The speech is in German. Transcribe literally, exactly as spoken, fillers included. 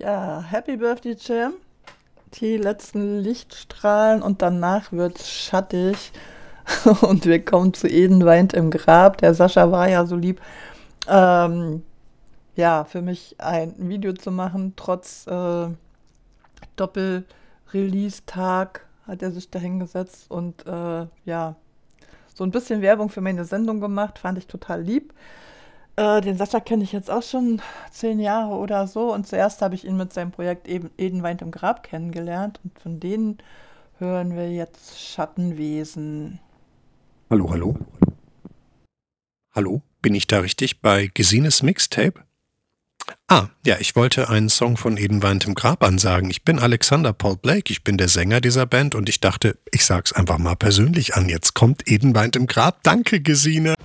Ja, Happy Birthday, Jim. Die letzten Lichtstrahlen und danach wird's schattig. Und wir kommen zu Eden weint im Grab. Der Sascha war ja so lieb, ähm, ja, für mich ein Video zu machen. Trotz äh, Doppel-Release-Tag hat er sich da hingesetzt und äh, ja, so ein bisschen Werbung für meine Sendung gemacht. Fand ich total lieb. Äh, den Sascha kenne ich jetzt auch schon zehn Jahre oder so. Und zuerst habe ich ihn mit seinem Projekt eben Eden weint im Grab kennengelernt. Und von denen hören wir jetzt Schattenwesen. Hallo, hallo. Hallo, bin ich da richtig bei Gesines Mixtape? Ah, ja, ich wollte einen Song von Eden weint im Grab ansagen. Ich bin Alexander Paul Blake, ich bin der Sänger dieser Band und ich dachte, ich sag's einfach mal persönlich an. Jetzt kommt Eden weint im Grab. Danke, Gesine.